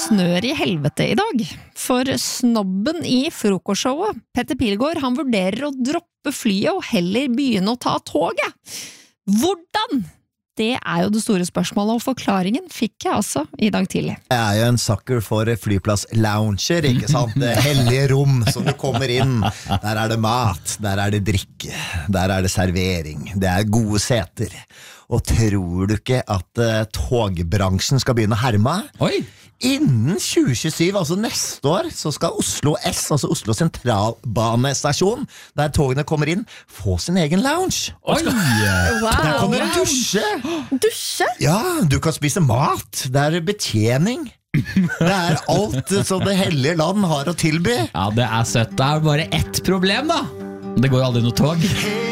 snør I helvete I dag, for snobben I frokostshowet, Petter Pilgaard, han vurderer å droppe flyet og heller begynne å ta toget. Hvordan? Det jo det store spørsmålet, og forklaringen fikk jeg altså I dag tidlig. Jeg jo en sucker for flyplass-lounger, ikke sant? Det hellige rom som du kommer inn. Der det mat, der det drikke, der det servering, det gode seter. Og tror du ikke at togbransjen skal begynne å herme? Oi! Innen 2027, altså neste år, så skal Oslo S, altså Oslo sentralbanestasjon, der togene kommer inn, få sin egen lounge. Oi! Der kan du dusje. Dusje? Ja, du kan spise mat. Det betjening. Det alt som det hellige land har å tilby. Ja, det søtt. Det bare ett problem da. Det går jo aldri noe tog.